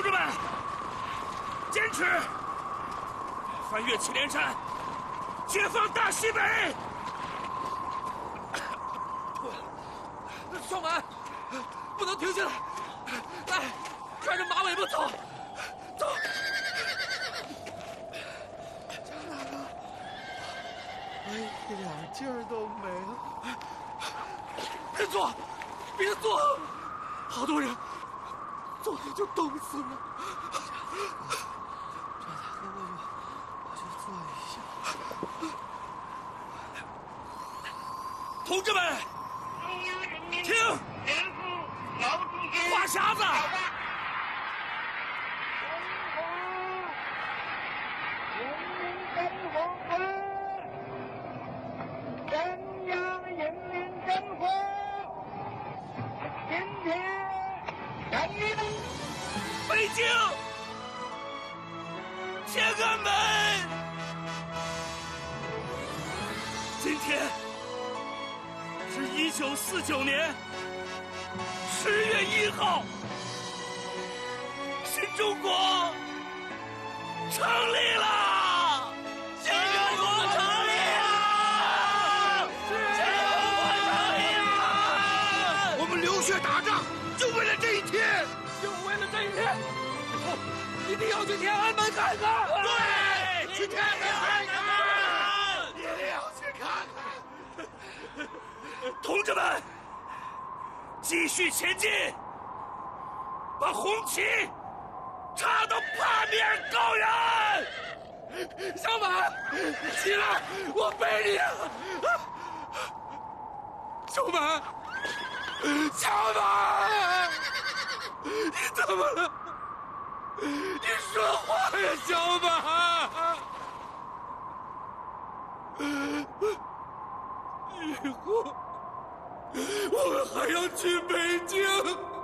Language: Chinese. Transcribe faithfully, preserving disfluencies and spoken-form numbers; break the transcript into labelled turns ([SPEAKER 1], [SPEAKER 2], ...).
[SPEAKER 1] 同志们，坚持，翻越祁连山，解放大西北！
[SPEAKER 2] 双满，不能停下来！来，看着马尾巴走，走！
[SPEAKER 3] 张大哥，我一点劲儿都没了。
[SPEAKER 2] 别坐，别坐，好多人坐着就冻死了。
[SPEAKER 3] 张大哥，我就我就坐一下。
[SPEAKER 1] 同志们，听，话匣子。北京天安门，今天是一九四九年十月一号，新中国成立了！新中国成立了！新中国成立了！
[SPEAKER 4] 我们流血打仗，就为了这一天。
[SPEAKER 2] 就为了这一天，以后一定要去天安门看看。
[SPEAKER 4] 对，去天安门看看，一定要去看看。
[SPEAKER 1] 同志们，继续前进，把红旗插到八面高原。
[SPEAKER 2] 小满，起来，我背你啊！小满，小满。你怎么了？你说话呀，小满！以后我们还要去北京。